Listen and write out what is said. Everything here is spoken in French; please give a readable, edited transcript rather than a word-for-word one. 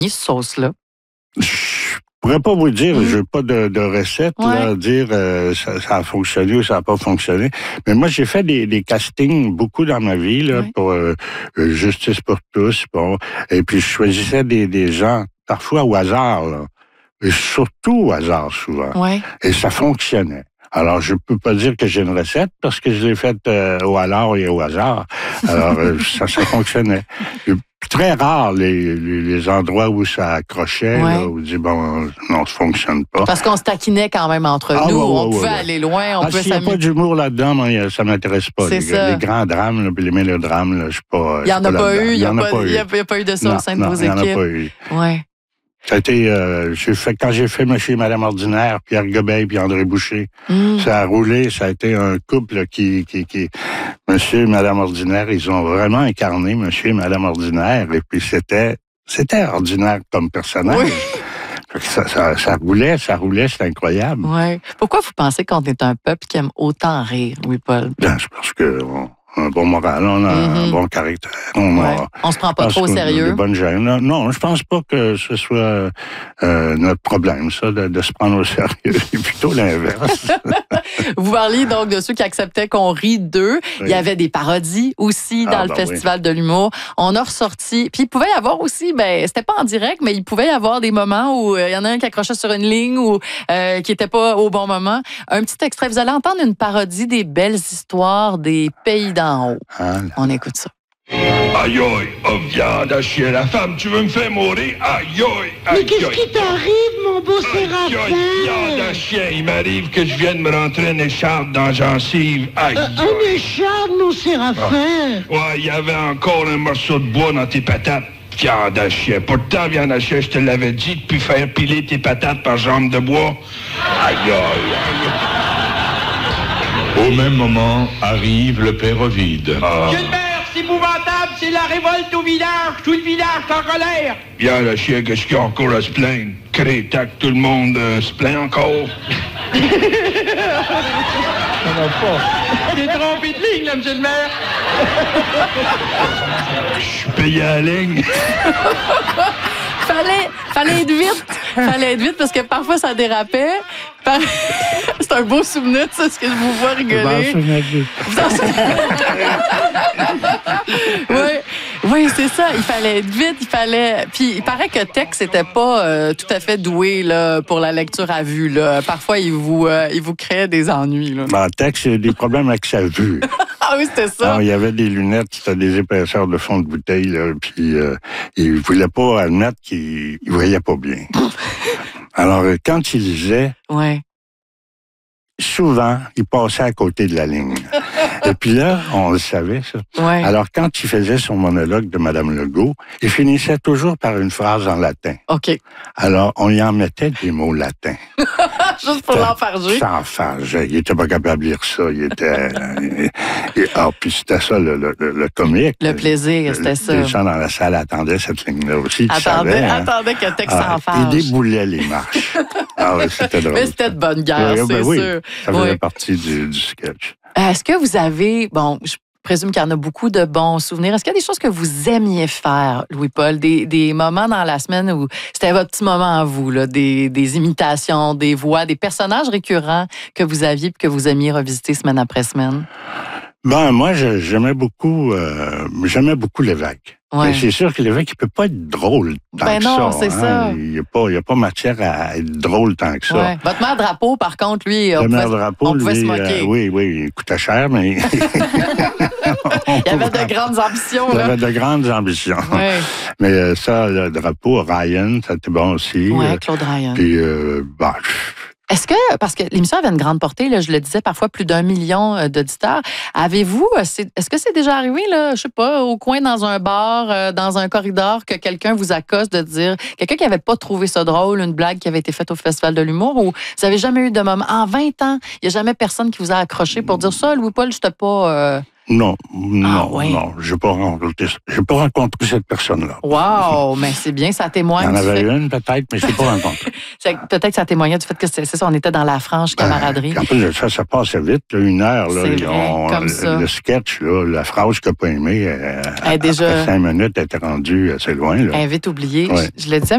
cette sauce-là? Je pourrais pas vous dire, je n'ai pas de recette, là, dire ça a fonctionné ou ça n'a pas fonctionné. Mais moi, j'ai fait des castings beaucoup dans ma vie là, pour Justice pour tous. Bon, et puis, je choisissais des gens, parfois au hasard, là, et surtout au hasard souvent. Ouais. Et ça fonctionnait. Alors, je peux pas dire que j'ai une recette parce que je l'ai faite au hasard et au hasard. Alors, ça fonctionnait. Très rare les endroits où ça accrochait, là, où on dit, bon, non, ça fonctionne pas. Parce qu'on se taquinait quand même entre nous, on pouvait aller loin, on pouvait s'il n'y a pas d'humour là-dedans, moi, ça m'intéresse pas. Les grands drames, là, les mélodrames, là, je suis pas. Il n'y en a pas eu, il n'y a pas eu de ça au sein de vos équipes. Il n'y en a pas eu. Ouais. Ça a été, quand j'ai fait Monsieur et Madame Ordinaire, Pierre Gobeil puis André Boucher, ça a roulé, ça a été un couple qui Monsieur et Madame Ordinaire, ils ont vraiment incarné Monsieur et Madame Ordinaire, et puis c'était ordinaire comme personnage. Oui. Ça roulait, c'est incroyable. Ouais. Pourquoi vous pensez qu'on est un peuple qui aime autant rire, Louis-Paul? Bien, c'est parce que un bon moral, on a un bon caractère. On se prend pas trop au sérieux. Des bonnes gènes. Non, je pense pas que ce soit notre problème, ça, de se prendre au sérieux. C'est plutôt l'inverse. Vous parliez donc de ceux qui acceptaient qu'on rit d'eux. Oui. Il y avait des parodies aussi dans le Festival de l'humour. On a ressorti. Puis il pouvait y avoir aussi, c'était pas en direct, mais il pouvait y avoir des moments où il y en a un qui accrochait sur une ligne ou qui était pas au bon moment. Un petit extrait. Vous allez entendre une parodie des belles histoires des pays d'en haut. On écoute ça. Aïe aïe, oh viande à chien, la femme, tu veux me faire mourir? Aïe aïe, mais qu'est-ce qui t'arrive, mon beau Séraphin? Aïe aïe, viande à chien, il m'arrive que je vienne me rentrer une écharpe dans la gencive. Aïe aïe. Une écharpe, mon Séraphin? Ouais, il y avait encore un morceau de bois dans tes patates. Viande à chien. Pourtant, viande à chien, je te l'avais dit, de plus faire piler tes patates par jambe de bois. Aïe aïe, aïe. Au même moment, arrive le père Ovide. C'est épouvantable, c'est la révolte au village, tout le village est en colère. Bien, le chien, qu'est-ce qu'il y a encore à se plaindre? Crétac, tout le monde se plaint encore. J'ai trompé de ligne, là, monsieur le maire. Je suis payé à la ligne. Fallait être vite parce que parfois ça dépapait. C'est un beau souvenir, ça, ce que je vous vois rigoler. Oui, c'est ça. Il fallait être vite, Puis il paraît que Tex n'était pas tout à fait doué là, pour la lecture à vue. Là. Parfois, il vous créait des ennuis. Là. Tex a des problèmes avec sa vue. Ah oui, c'était ça. Il y avait des lunettes, c'était des épaisseurs de fond de bouteille, là, puis il voulait pas admettre qu'il voyait pas bien. Alors, quand il lisait, souvent, il passait à côté de la ligne. Et puis là, on le savait, ça. Ouais. Alors, quand il faisait son monologue de Mme Legault, il finissait toujours par une phrase en latin. OK. Alors, on y en mettait des mots latins. Juste pour l'enfarger. S'enfarger. Il était pas capable de lire ça. Il était... puis c'était ça, le comique. Le plaisir, c'était ça. Les gens dans la salle attendaient cette ligne-là aussi. Attendaient que Tex s'enfarge. Il déboulait les marches. C'était drôle. Mais c'était de bonne guerre, c'est sûr. Ça faisait partie du sketch. Est-ce que vous avez, je présume qu'il y en a beaucoup de bons souvenirs. Est-ce qu'il y a des choses que vous aimiez faire, Louis-Paul? Des moments dans la semaine où c'était votre petit moment à vous, là, des imitations, des voix, des personnages récurrents que vous aviez et que vous aimiez revisiter semaine après semaine? Moi, j'aimais beaucoup l'évêque. Ouais. C'est sûr que l'évêque, il peut pas être drôle tant que non, ça. C'est ça. Il n'y a pas matière à être drôle tant que ça. Ouais. Votre maire Drapeau, par contre, lui, on pouvait se moquer. Oui, il coûtait cher, mais... il avait de grandes ambitions. Il avait de grandes ambitions. Ouais. Mais ça, le Drapeau, Ryan, ça était bon aussi. Oui, Claude Ryan. Puis, est-ce que, parce que l'émission avait une grande portée, là, je le disais, parfois plus d'1 million d'auditeurs, avez-vous, est-ce que c'est déjà arrivé, là, je sais pas, au coin dans un bar, dans un corridor, que quelqu'un vous accoste de dire, quelqu'un qui n'avait pas trouvé ça drôle, une blague qui avait été faite au Festival de l'humour, ou vous n'avez jamais eu de moment, en 20 ans, il n'y a jamais personne qui vous a accroché pour dire ça, Louis-Paul, je n'étais pas... Non, j'ai pas rencontré cette personne-là. Wow, mais c'est bien, ça témoigne. Il y en avait une peut-être, mais je l'ai pas rencontrée. Peut-être que ça témoignait du fait que c'est ça, on était dans la franche camaraderie. En plus, ça passait vite, là, 1 heure. Là, comme ça. Le sketch, là, la phrase qu'il n'a pas aimée, déjà, après 5 minutes, elle était rendue assez loin. Là. Elle est vite oubliée. Je le disais,